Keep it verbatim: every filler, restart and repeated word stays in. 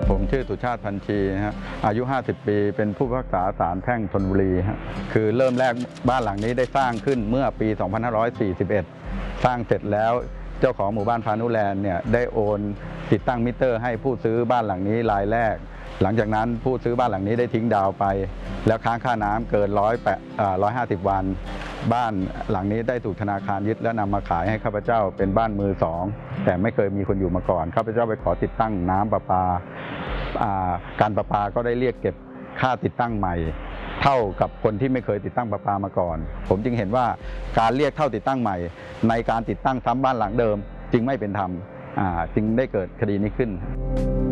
ผมชื่อสุชาติพันชีฮะอายุห้าสิบปีเป็นผู้พิพากษาศาลแพ่งธนบุรีฮะคือเริ่มแรกบ้านหลังนี้ได้สร้างขึ้นเมื่อปี สองพันห้าร้อยสี่สิบเอ็ด สร้างเสร็จแล้วเจ้าของหมู่บ้านพานุแลนด์เนี่ยได้โอนติดตั้งมิเตอร์ให้ผู้ซื้อบ้านหลังนี้รายแรกหลังจากนั้นผู้ซื้อบ้านหลังนี้ได้ทิ้งดาวไปแล้วค้างค่าน้ำเกินร้อยแปดร้อยห้าสิบวันบ้านหลังนี้ได้ถูกธนาคารยึดและนำมาขายให้ข้าพเจ้าเป็นบ้านมือสองแต่ไม่เคยมีคนอยู่มาก่อนข้าพเจ้าไปขอติดตั้งน้ำประปาการประปาก็ได้เรียกเก็บค่าติดตั้งใหม่เท่ากับคนที่ไม่เคยติดตั้งประปามาก่อนผมจึงเห็นว่าการเรียกเท่าติดตั้งใหม่ในการติดตั้งซ้ำบ้านหลังเดิมจึงไม่เป็นธรรมจึงได้เกิดคดีนี้ขึ้น